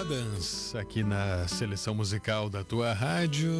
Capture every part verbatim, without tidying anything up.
Adams, aqui na seleção musical da tua rádio.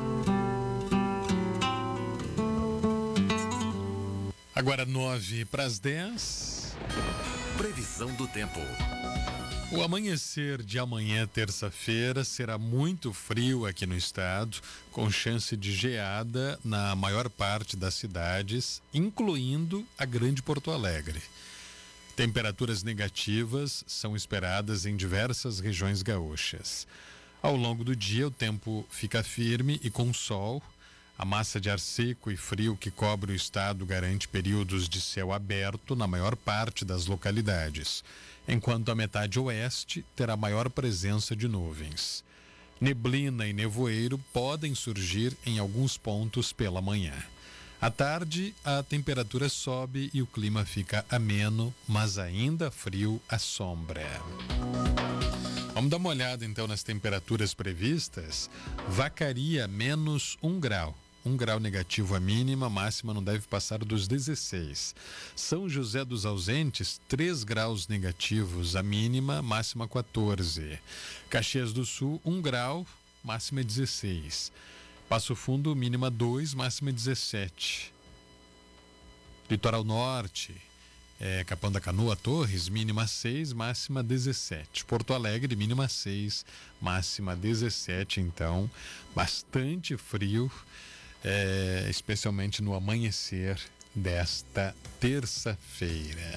Agora nove para as dez. Previsão do tempo. O amanhecer de amanhã, terça-feira, será muito frio aqui no estado, com chance de geada na maior parte das cidades, incluindo a Grande Porto Alegre. Temperaturas negativas são esperadas em diversas regiões gaúchas. Ao longo do dia, o tempo fica firme e com sol. A massa de ar seco e frio que cobre o estado garante períodos de céu aberto na maior parte das localidades, enquanto a metade oeste terá maior presença de nuvens. Neblina e nevoeiro podem surgir em alguns pontos pela manhã. À tarde, a temperatura sobe e o clima fica ameno, mas ainda frio à sombra. Vamos dar uma olhada então nas temperaturas previstas. Vacaria, menos um grau. Um grau negativo a mínima, máxima não deve passar dos dezesseis. São José dos Ausentes, três graus negativos a mínima, máxima quatorze. Caxias do Sul, um grau, máxima dezesseis. Passo Fundo, mínima dois, máxima dezessete. Litoral Norte, é, Capão da Canoa, Torres, mínima seis, máxima dezessete. Porto Alegre, mínima seis, máxima dezessete. Então, bastante frio, é, especialmente no amanhecer desta terça-feira.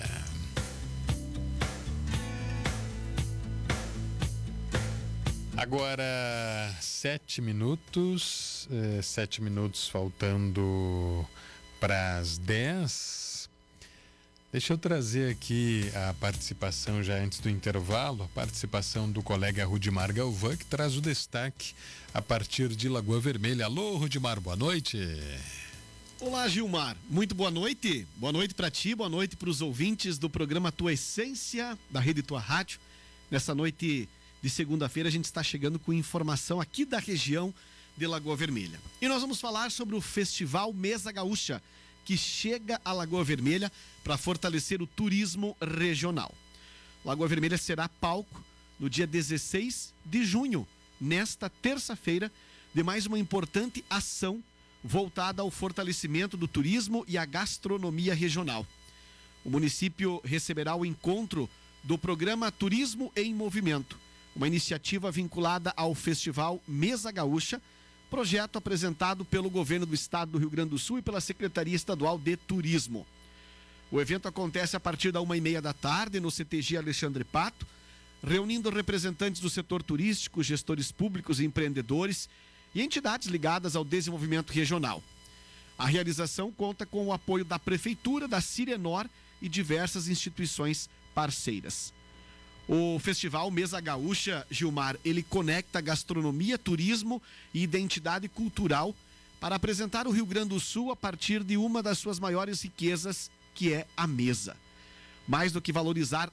Agora, sete minutos, eh, sete minutos faltando para as dez. Deixa eu trazer aqui a participação, já antes do intervalo, a participação do colega Rudimar Galvão, que traz o destaque a partir de Lagoa Vermelha. Alô, Rudimar, boa noite. Olá, Gilmar, muito boa noite. Boa noite para ti, boa noite para os ouvintes do programa Tua Essência, da Rede Tua Rádio. Nessa noite de segunda-feira a gente está chegando com informação aqui da região de Lagoa Vermelha. E nós vamos falar sobre o Festival Mesa Gaúcha, que chega à Lagoa Vermelha para fortalecer o turismo regional. Lagoa Vermelha será palco no dia dezesseis de junho, nesta terça-feira, de mais uma importante ação voltada ao fortalecimento do turismo e à gastronomia regional. O município receberá o encontro do programa Turismo em Movimento, uma iniciativa vinculada ao Festival Mesa Gaúcha, projeto apresentado pelo governo do estado do Rio Grande do Sul e pela Secretaria Estadual de Turismo. O evento acontece a partir da uma e meia da tarde no C T G Alexandre Pato, reunindo representantes do setor turístico, gestores públicos e empreendedores e entidades ligadas ao desenvolvimento regional. A realização conta com o apoio da Prefeitura, da Cirenor e diversas instituições parceiras. O Festival Mesa Gaúcha, Gilmar, ele conecta gastronomia, turismo e identidade cultural para apresentar o Rio Grande do Sul a partir de uma das suas maiores riquezas, que é a mesa. Mais do que valorizar